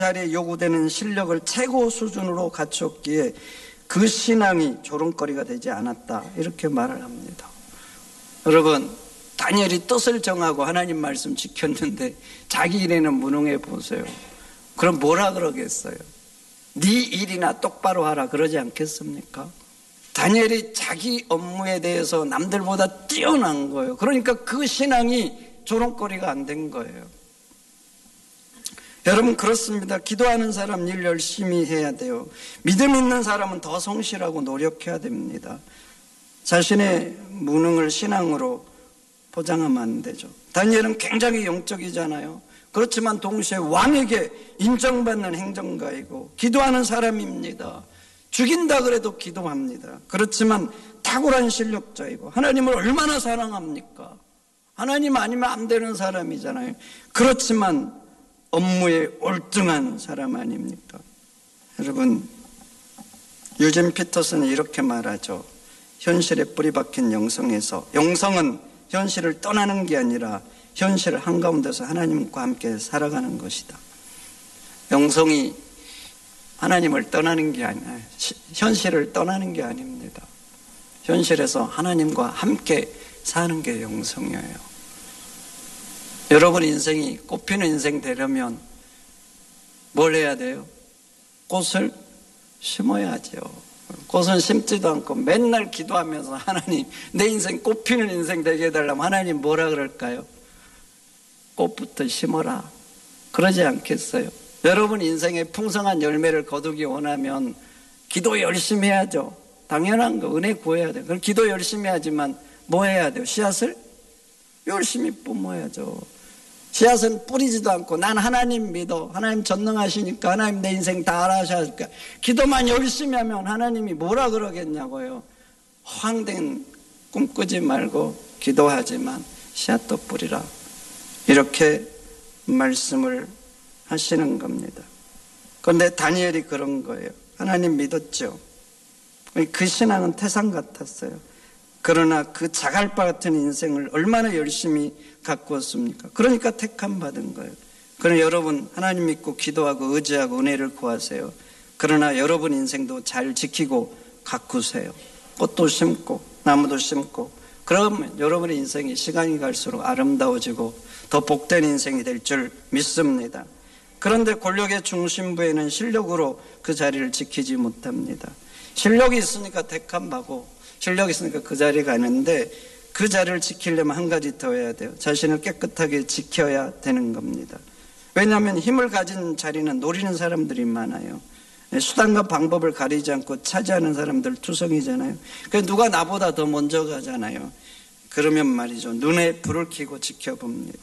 자리에 요구되는 실력을 최고 수준으로 갖췄기에 그 신앙이 조롱거리가 되지 않았다, 이렇게 말을 합니다. 여러분, 다니엘이 뜻을 정하고 하나님 말씀 지켰는데 자기 일에는 무능해 보세요. 그럼 뭐라 그러겠어요? 네 일이나 똑바로 하라 그러지 않겠습니까? 다니엘이 자기 업무에 대해서 남들보다 뛰어난 거예요. 그러니까 그 신앙이 조롱거리가 안 된 거예요. 여러분, 그렇습니다. 기도하는 사람 일 열심히 해야 돼요. 믿음 있는 사람은 더 성실하고 노력해야 됩니다. 자신의 무능을 신앙으로 포장하면 안 되죠. 다니엘은 굉장히 영적이잖아요. 그렇지만 동시에 왕에게 인정받는 행정가이고 기도하는 사람입니다. 죽인다 그래도 기도합니다. 그렇지만 탁월한 실력자이고 하나님을 얼마나 사랑합니까? 하나님 아니면 안 되는 사람이잖아요. 그렇지만 업무에 올등한 사람 아닙니까? 여러분, 유진 피터슨이 이렇게 말하죠. 현실에 뿌리 박힌 영성에서, 영성은 현실을 떠나는 게 아니라 현실 한가운데서 하나님과 함께 살아가는 것이다. 영성이 하나님을 떠나는 게 아니라 현실을 떠나는 게 아닙니다. 현실에서 하나님과 함께 사는 게 영성이에요. 여러분 인생이 꽃피는 인생 되려면 뭘 해야 돼요? 꽃을 심어야죠. 꽃은 심지도 않고 맨날 기도하면서 하나님, 내 인생 꽃피는 인생 되게 해달라면 하나님 뭐라 그럴까요? 꽃부터 심어라. 그러지 않겠어요? 여러분 인생에 풍성한 열매를 거두기 원하면 기도 열심히 해야죠. 당연한 거, 은혜 구해야 돼요. 그럼 기도 열심히 하지만 뭐 해야 돼요? 씨앗을 열심히 뿜어야죠. 씨앗은 뿌리지도 않고 난 하나님 믿어, 하나님 전능하시니까 하나님 내 인생 다 알아하시니까 기도만 열심히 하면 하나님이 뭐라 그러겠냐고요. 허황된 꿈 꾸지 말고 기도하지만 씨앗도 뿌리라, 이렇게 말씀을 하시는 겁니다. 그런데 다니엘이 그런 거예요. 하나님 믿었죠. 그 신앙은 태산 같았어요. 그러나 그 자갈바 같은 인생을 얼마나 열심히 가꾸었습니까? 그러니까 택함 받은 거예요. 그러나 여러분, 하나님 믿고 기도하고 의지하고 은혜를 구하세요. 그러나 여러분 인생도 잘 지키고 가꾸세요. 꽃도 심고 나무도 심고, 그러면 여러분의 인생이 시간이 갈수록 아름다워지고 더 복된 인생이 될 줄 믿습니다. 그런데 권력의 중심부에는 실력으로 그 자리를 지키지 못합니다. 실력이 있으니까 택함 받고 실력이 있으니까 그 자리에 가는데, 그 자리를 지키려면 한 가지 더 해야 돼요. 자신을 깨끗하게 지켜야 되는 겁니다. 왜냐하면 힘을 가진 자리는 노리는 사람들이 많아요. 수단과 방법을 가리지 않고 차지하는 사람들 투성이잖아요. 그래서 누가 나보다 더 먼저 가잖아요. 그러면 말이죠, 눈에 불을 켜고 지켜봅니다.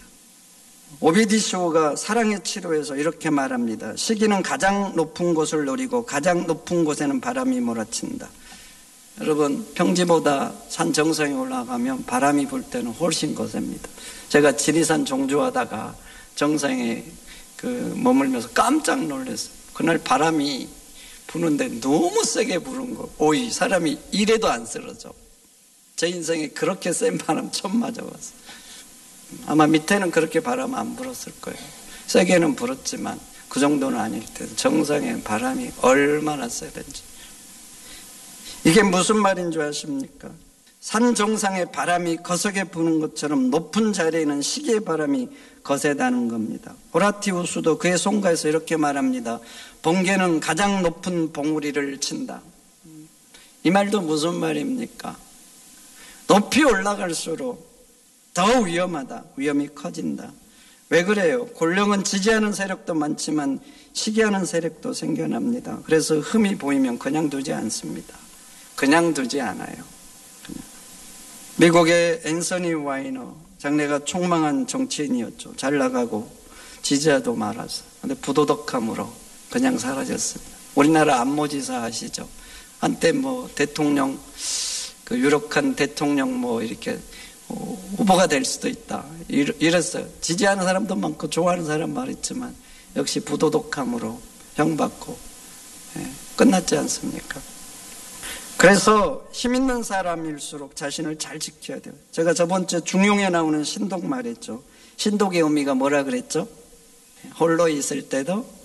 오비디쇼가 사랑의 치료에서 이렇게 말합니다. 시기는 가장 높은 곳을 노리고 가장 높은 곳에는 바람이 몰아친다. 여러분, 평지보다 산 정상에 올라가면 바람이 불 때는 훨씬 거셉니다. 제가 지리산 종주하다가 정상에 머물면서 깜짝 놀랐어요. 그날 바람이 부는데 너무 세게 부는 거. 오이, 사람이 이래도 안 쓰러져. 제 인생에 그렇게 센 바람 처음 맞아봤어요. 아마 밑에는 그렇게 바람 안 불었을 거예요. 세게는 불었지만 그 정도는 아닐 텐데, 정상에 바람이 얼마나 세든지. 이게 무슨 말인 줄 아십니까? 산 정상에 바람이 거세게 부는 것처럼 높은 자리에는 시기의 바람이 거세다는 겁니다. 호라티우스도 그의 송가에서 이렇게 말합니다. 번개는 가장 높은 봉우리를 친다. 이 말도 무슨 말입니까? 높이 올라갈수록 더 위험하다. 위험이 커진다. 왜 그래요? 권력은 지지하는 세력도 많지만 시기하는 세력도 생겨납니다. 그래서 흠이 보이면 그냥 두지 않습니다. 그냥 두지 않아요. 미국의 앤서니 와이너, 장래가 총망한 정치인이었죠. 잘 나가고 지지자도 많았어요. 그런데 부도덕함으로 그냥 사라졌습니다. 우리나라 안모지사 아시죠? 한때 대통령, 유력한 대통령 이렇게 후보가 될 수도 있다, 이랬어요. 지지하는 사람도 많고 좋아하는 사람 많았지만 역시 부도덕함으로 형받고 끝났지 않습니까? 그래서 힘 있는 사람일수록 자신을 잘 지켜야 돼요. 제가 저번 주에 중용에 나오는 신독 말했죠. 신독의 의미가 뭐라 그랬죠? 홀로 있을 때도